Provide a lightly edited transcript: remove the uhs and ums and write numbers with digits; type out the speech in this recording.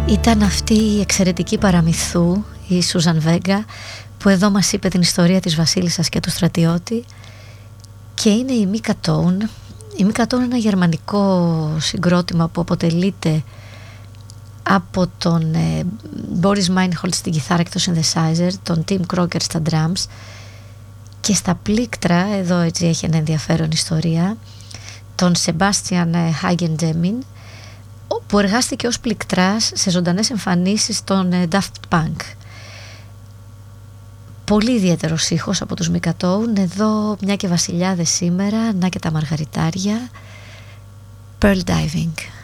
Ήταν αυτή η εξαιρετική παραμυθού, η Σούζαν Βέγκα, που εδώ μας είπε την ιστορία της βασίλισσας και του στρατιώτη, και είναι η Μίκα Τόουν. Η Μίκα Τόουν είναι ένα γερμανικό συγκρότημα που αποτελείται από τον Boris Meinholz στην κιθάρα και το synthesizer, τον Tim Crocker στα drums, και στα πλήκτρα, εδώ έτσι έχει ένα ενδιαφέρον ιστορία, τον Sebastian Hagen-Demin, που εργάστηκε ως πληκτράς σε ζωντανές εμφανίσεις των Daft Punk. Πολύ ιδιαίτερος ήχος από τους Μίκα Τόουν. Εδώ μια και βασιλιάδες σήμερα, να και τα μαργαριτάρια. Pearl Diving.